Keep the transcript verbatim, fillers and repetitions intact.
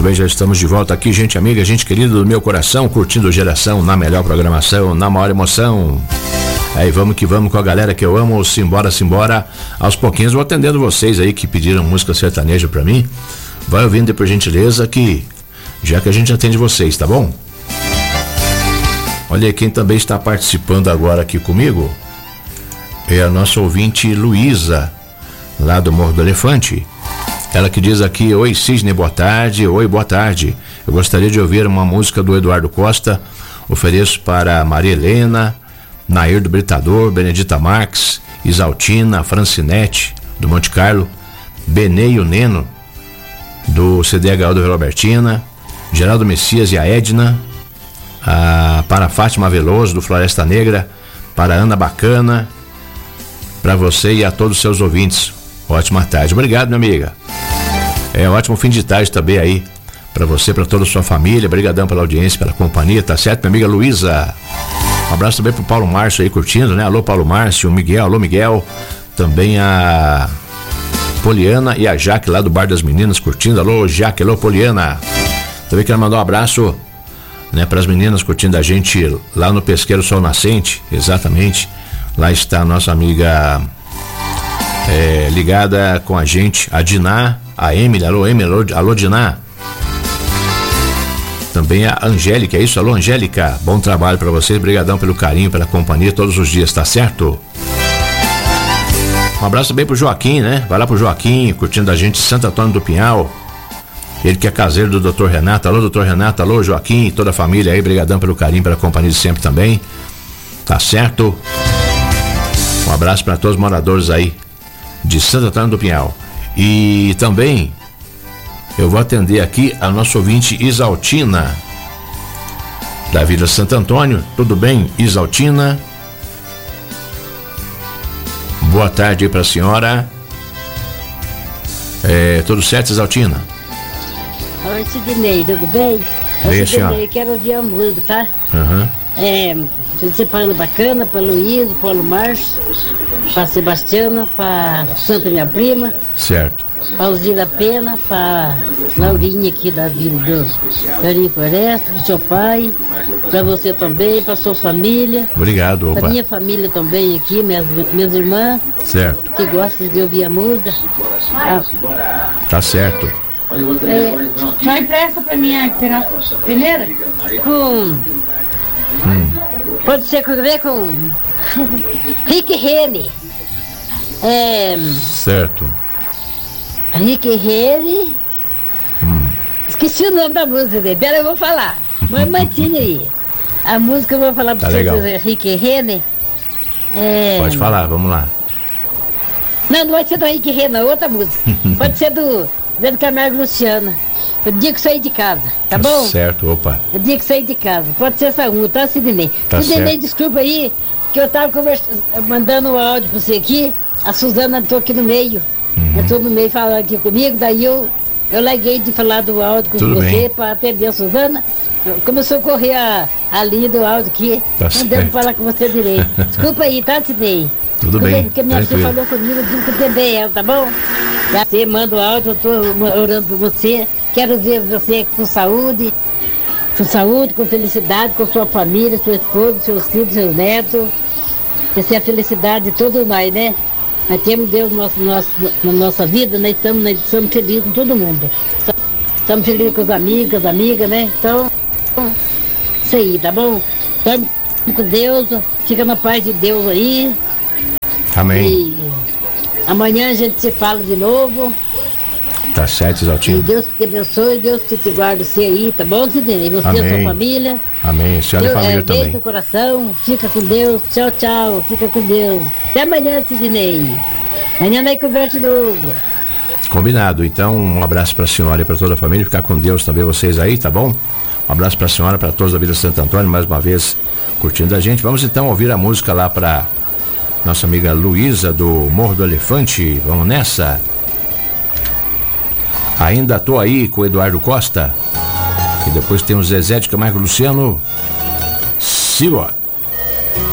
bem, já estamos de volta aqui, gente amiga, gente querida do meu coração, curtindo Geração na melhor programação, na maior emoção. Aí vamos que vamos com a galera que eu amo, simbora, simbora. Aos pouquinhos vou atendendo vocês aí que pediram música sertaneja pra mim. Vai ouvindo por gentileza que já que a gente atende vocês, tá bom? Olha aí quem também está participando agora aqui comigo. É a nossa ouvinte Luísa, lá do Morro do Elefante. Ela que diz aqui: oi Cisne, boa tarde. Oi, boa tarde. Eu gostaria de ouvir uma música do Eduardo Costa. Ofereço para Maria Helena, Nair do Britador, Benedita Marques, Isaltina, Francinete do Monte Carlo, Beneio Neno do C D H do Robertina, Geraldo Messias e a Edna, a, para Fátima Veloso do Floresta Negra, para Ana Bacana, para você e a todos os seus ouvintes. Ótima tarde. Obrigado, minha amiga. É, ótimo fim de tarde também aí para você, para toda a sua família. Obrigadão pela audiência, pela companhia, tá certo, minha amiga Luísa? Um abraço também pro Paulo Márcio aí curtindo, né? Alô, Paulo Márcio, Miguel, alô, Miguel. Também a Poliana e a Jaque lá do Bar das Meninas curtindo. Alô, Jaque, alô, Poliana. Também quero mandar um abraço, né, para as meninas curtindo a gente lá no Pesqueiro Sol Nascente, exatamente. Lá está a nossa amiga é, ligada com a gente, a Diná, a Emily, alô, Emily, alô, alô, Diná. Também a Angélica, é isso? Alô, Angélica, bom trabalho para vocês, brigadão pelo carinho, pela companhia todos os dias, tá certo? Um abraço também pro Joaquim, né? Vai lá pro Joaquim, curtindo a gente, Santo Antônio do Pinhal. Ele que é caseiro do doutor Renato. Alô, doutor Renato, alô, Joaquim, toda a família aí, brigadão pelo carinho, pela companhia de sempre também, tá certo? Um abraço para todos os moradores aí de Santo Antônio do Pinhal. E também eu vou atender aqui a nossa ouvinte Isaltina, da Vila Santo Antônio. Tudo bem, Isaltina? Boa tarde aí pra senhora. É, tudo certo, Isaltina? Oi, Sidney, tudo bem? Bem, senhora. Eu quero ouvir a música, tá? Uhum. É, você Paulo Bacana, para Luiz, Paulo Márcio, para Sebastiana, para Santa minha prima. Certo. Para Alzira Pena, para Laurinha aqui da Vila do Carinho Floresta, para seu pai, para você também, para sua família. Obrigado, opa. Para minha família também aqui, minhas, minhas irmãs. Certo. Que gostam de ouvir a música. Ah, tá certo. É, já empresta para minha peneira? Com... Hum. Pode ser com ver com Rick Rene. É, certo. Rick Rene. Hum. Esqueci o nome da música dele. Pera, eu vou falar. Mantinha aí. A música eu vou falar para tá você do Rick Rene. É... Pode falar, vamos lá. Não, não vai ser do Rick Rene, não, outra música. Pode ser do Zé Camargo Luciana. O dia que sair de casa, tá bom? Certo, opa. O dia que sair de casa. Pode ser essa uma, tá, Sidney? Tá Sidney, certo. Desculpa aí, que eu tava conversando, mandando o áudio pra você aqui. A Suzana entrou aqui no meio. Uhum. Entrou no meio falando aqui comigo, daí eu, eu larguei de falar do áudio com Tudo você bem. Pra atender a Suzana. Começou a correr a, a linha do áudio aqui. Tá não devo falar com você direito. Desculpa aí, tá, Sidney? Tudo porque, bem. Porque minha filha falou comigo, eu digo que atender ela, tá bom? Você manda o áudio, eu tô orando por você. Quero ver você com saúde, com saúde, com felicidade, com sua família, sua esposa, seus filhos, seus netos. Essa é a felicidade de todos nós, né? Nós temos Deus nosso, nosso, na nossa vida, nós estamos, nós estamos felizes com todo mundo. Estamos felizes com os amigos, com as amigas, né? Então, isso aí, tá bom? Estamos com Deus, fica na paz de Deus aí. Amém. E amanhã a gente se fala de novo. Tá certo, Isaltinho. E Deus te abençoe, Deus te, te guarde você aí, tá bom, Sidney? Você e a sua família. Amém. Senhora e família é, também. Beijo no coração, fica com Deus. Tchau, tchau, fica com Deus. Até amanhã, Sidney. Amanhã nós conversa de novo. Combinado. Então, um abraço pra senhora e pra toda a família. Ficar com Deus também, vocês aí, tá bom? Um abraço pra senhora, pra todos da Vila Santo Antônio, mais uma vez curtindo a gente. Vamos então ouvir a música lá pra nossa amiga Luísa do Morro do Elefante. Vamos nessa? Ainda tô aí com o Eduardo Costa. E depois tem o Zezé de Camargo Luciano. Siga.